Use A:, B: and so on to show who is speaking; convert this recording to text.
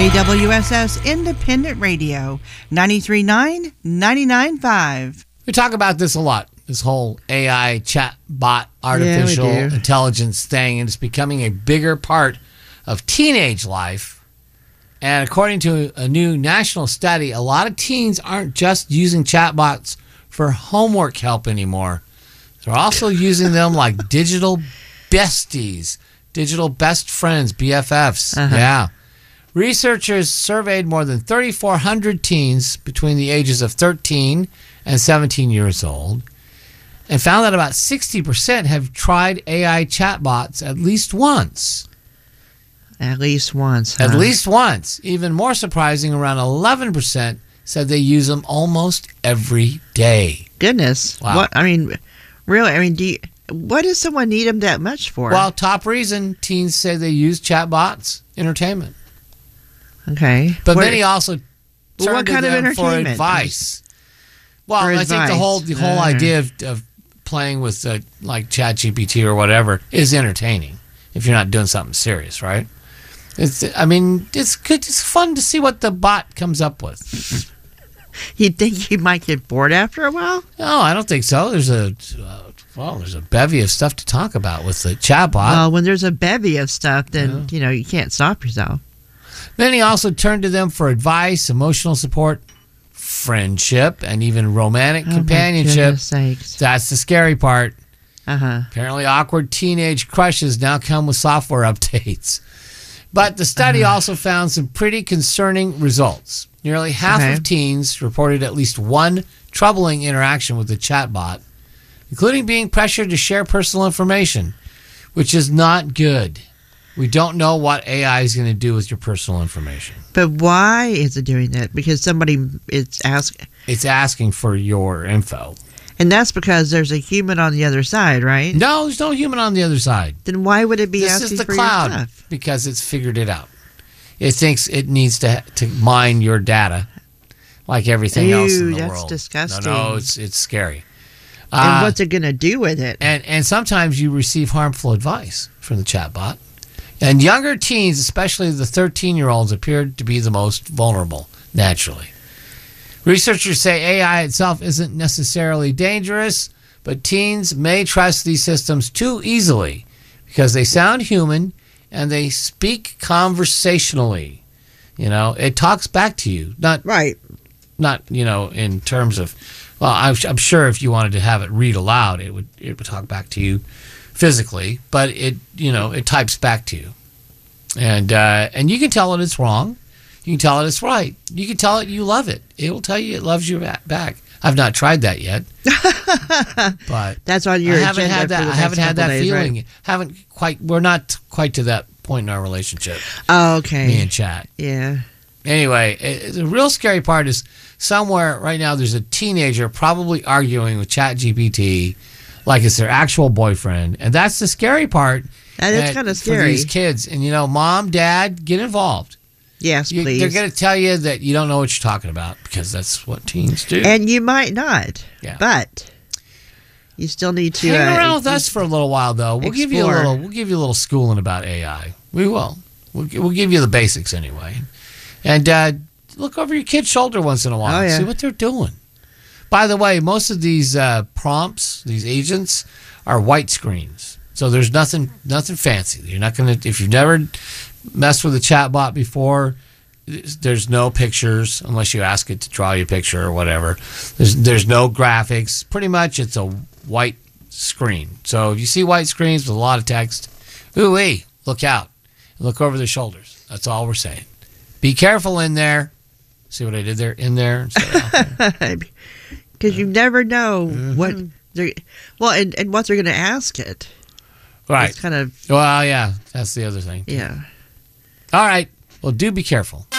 A: KWSS Independent Radio, 93.9, 99.5.
B: We talk about this a lot, this whole AI, chat bot, artificial intelligence thing, and it's becoming a bigger part of teenage life. And according to a new national study, a lot of teens aren't just using chatbots for homework help anymore. They're also using them like digital besties, digital best friends, BFFs. Yeah. Researchers surveyed more than 3,400 teens between the ages of 13 and 17 years old and found that about 60% have tried AI chatbots at least once.
A: At least once, huh?
B: At least once. Even more surprising, around 11% said they use them almost every day.
A: Goodness.
B: Wow.
A: What? I mean, really? I mean, what does someone need them that much for?
B: Well, top reason teens say they use chatbots, entertainment.
A: Okay.
B: But many also turn
A: what
B: to
A: kind of
B: them for
A: entertainment?
B: advice. Well,
A: For
B: I think the whole idea of playing with like ChatGPT or whatever is entertaining if you're not doing something serious, right? It's good. It's fun to see what the bot comes up with.
A: You think you might get bored after a while?
B: No, I don't think so. There's a bevy of stuff to talk about with the chatbot.
A: Well, when there's a bevy of stuff, then you can't stop yourself.
B: Many also turn to them for advice, emotional support, friendship, and even romantic companionship. That's the scary part. Apparently, awkward teenage crushes now come with software updates. But the study also found some pretty concerning results. Nearly half of teens reported at least one troubling interaction with the chatbot, including being pressured to share personal information, which is not good. We don't know what AI is going to do with your personal information.
A: But why is it doing that? Because somebody is asking.
B: It's asking for your info.
A: And that's because there's a human on the other side, right?
B: No, there's no human on the other side.
A: Then why would it be asking for your stuff?
B: This is the cloud, because it's figured it out. It thinks it needs to mine your data like everything else in the world.
A: That's disgusting.
B: No, it's scary.
A: And what's it going to do with it?
B: And sometimes you receive harmful advice from the chatbot. And younger teens, especially the 13-year-olds, appear to be the most vulnerable, naturally. Researchers say AI itself isn't necessarily dangerous, but teens may trust these systems too easily because they sound human and they speak conversationally. It talks back to you. Not in terms of, well, I'm sure if you wanted to have it read aloud, it would talk back to you physically, but it types back to you, and you can tell it it's wrong, you can tell it it's right, you can tell it you love it. It will tell you it loves you back. I've not tried that yet, but
A: that's on your agenda.
B: I haven't had that feeling.
A: Right?
B: We're not quite to that point in our relationship.
A: Oh, okay.
B: Me and Chat.
A: Yeah.
B: Anyway, the real scary part is somewhere right now there's a teenager probably arguing with ChatGPT like it's their actual boyfriend, and that's the scary part.
A: And it's kind of scary
B: for these kids. And Mom, Dad, get involved.
A: Yes, please.
B: They're going to tell you that you don't know what you're talking about because that's what teens do.
A: And you might not. Yeah. But you still need to
B: hang around with us for a little while, though. We'll give you a little schooling about AI. We will. We'll give you the basics anyway. And look over your kid's shoulder once in a while. See what they're doing. By the way, most of these prompts, these agents, are white screens. So there's nothing fancy. You're not going to, if you've never messed with a chatbot before, there's no pictures unless you ask it to draw you a picture or whatever. There's no graphics. Pretty much it's a white screen. So if you see white screens with a lot of text, ooh-wee, look out. Look over their shoulders. That's all we're saying. Be careful in there. See what I did there? In there instead of out there.
A: Because you never know what they're... Well, and what they're going to ask it.
B: Right.
A: It's kind of...
B: Well, yeah. That's the other thing.
A: Yeah.
B: All right. Well, do be careful.